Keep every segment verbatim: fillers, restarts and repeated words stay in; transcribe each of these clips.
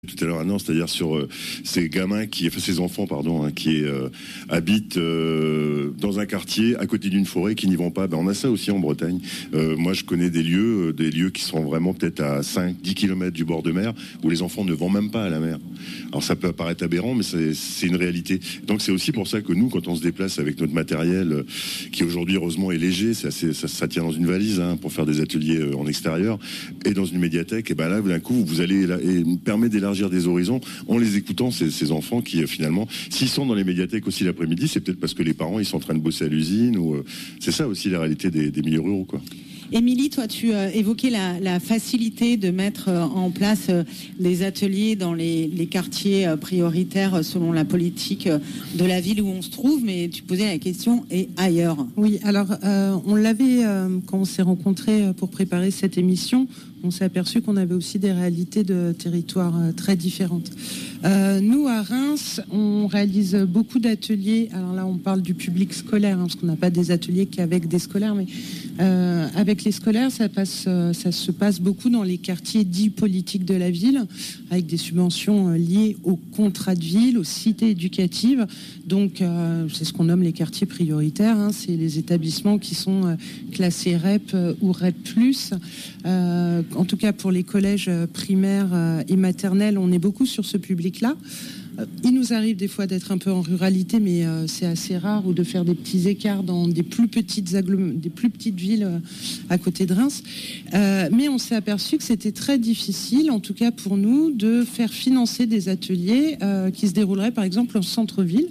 Tout à l'heure, non, c'est-à-dire sur euh, ces gamins qui, enfin ces enfants, pardon, hein, qui euh, habitent euh, dans un quartier à côté d'une forêt, qui n'y vont pas. Ben, on a ça aussi en Bretagne. Euh, moi, je connais des lieux, euh, des lieux qui sont vraiment peut-être à cinq dix kilomètres du bord de mer, où les enfants ne vont même pas à la mer. Alors ça peut apparaître aberrant, mais c'est, c'est une réalité. Donc c'est aussi pour ça que nous, quand on se déplace avec notre matériel, euh, qui aujourd'hui heureusement est léger, c'est assez, ça, ça tient dans une valise hein, pour faire des ateliers euh, en extérieur, et dans une médiathèque, et ben là, d'un coup, vous allez là, et permet d'élargir des horizons en les écoutant, ces, ces enfants qui finalement, s'ils sont dans les médiathèques aussi l'après-midi, c'est peut-être parce que les parents ils sont en train de bosser à l'usine, ou euh, c'est ça aussi la réalité des, des milieux ruraux, quoi. Émilie, toi, tu euh, évoquais la, la facilité de mettre euh, en place euh, des ateliers dans les, les quartiers euh, prioritaires euh, selon la politique euh, de la ville où on se trouve, mais tu posais la question, et ailleurs? Oui, alors euh, on l'avait, euh, quand on s'est rencontrés pour préparer cette émission, on s'est aperçu qu'on avait aussi des réalités de territoires euh, très différentes. Euh, nous, à Reims, on réalise beaucoup d'ateliers. Alors là, on parle du public scolaire, hein, parce qu'on n'a pas des ateliers qu'avec des scolaires, mais euh, avec les scolaires, ça, passe, euh, ça se passe beaucoup dans les quartiers dits politiques de la ville, avec des subventions euh, liées aux contrats de ville, aux cités éducatives. Donc, euh, c'est ce qu'on nomme les quartiers prioritaires. Hein, c'est les établissements qui sont euh, classés R E P euh, ou R E P plus. Euh, en tout cas, pour les collèges euh, primaires euh, et maternels, on est beaucoup sur ce public-là. Euh, il nous arrive des fois d'être un peu en ruralité, mais euh, c'est assez rare, ou de faire des petits écarts dans des plus petites, agglom- des plus petites villes euh, à côté de Reims. Euh, mais on s'est aperçu que c'était très difficile, en tout cas pour nous, de faire financer des ateliers euh, qui se dérouleraient par exemple en centre-ville,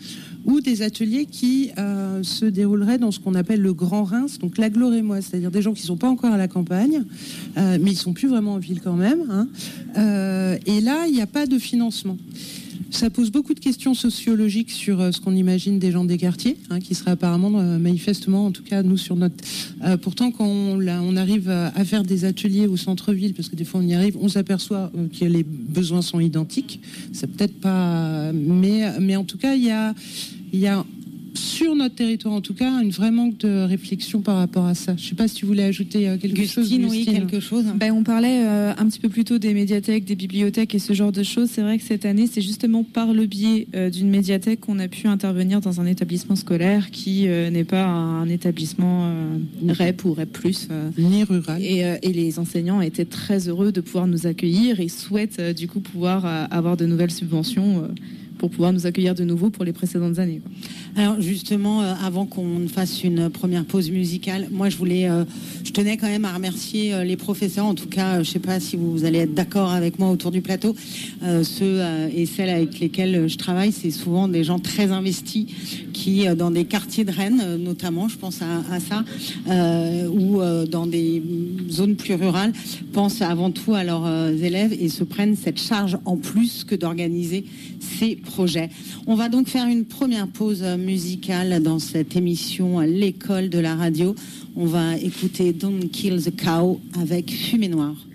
ou des ateliers qui euh, se dérouleraient dans ce qu'on appelle le Grand Reims, donc l'agglo-rémoise, c'est-à-dire des gens qui ne sont pas encore à la campagne, euh, mais ils ne sont plus vraiment en ville quand même. Hein. Euh, et là, il n'y a pas de financement. Ça pose beaucoup de questions sociologiques sur euh, ce qu'on imagine des gens des quartiers, hein, qui seraient apparemment, euh, manifestement, en tout cas, nous, sur notre... Euh, pourtant, quand on, là, on arrive à faire des ateliers au centre-ville, parce que des fois on y arrive, on s'aperçoit euh, que les besoins sont identiques. C'est peut-être pas... Mais, mais en tout cas, il y a... Il y a sur notre territoire, en tout cas, une vraie manque de réflexion par rapport à ça. Je ne sais pas si tu voulais ajouter euh, quelque Gustine, chose. Gustine, oui, quelque chose. Ben, on parlait euh, un petit peu plus tôt des médiathèques, des bibliothèques et ce genre de choses. C'est vrai que cette année, c'est justement par le biais euh, d'une médiathèque qu'on a pu intervenir dans un établissement scolaire qui euh, n'est pas un établissement euh, R E P ou R E P plus. Euh, Ni rural. Et, euh, et les enseignants étaient très heureux de pouvoir nous accueillir et souhaitent euh, du coup pouvoir euh, avoir de nouvelles subventions euh, pour pouvoir nous accueillir de nouveau pour les précédentes années, quoi. Alors justement, euh, avant qu'on fasse une première pause musicale, moi je voulais, euh, je tenais quand même à remercier euh, les professeurs. En tout cas, euh, je ne sais pas si vous allez être d'accord avec moi autour du plateau. Euh, ceux euh, et celles avec lesquels je travaille, c'est souvent des gens très investis qui, euh, dans des quartiers de Rennes, euh, notamment, je pense à, à ça, euh, ou euh, dans des zones plus rurales, pensent avant tout à leurs euh, élèves et se prennent cette charge en plus que d'organiser ces projets. On va donc faire une première pause musicale dans cette émission L'école de la radio. On va écouter Don't Kill the Cow avec Fumée Noire.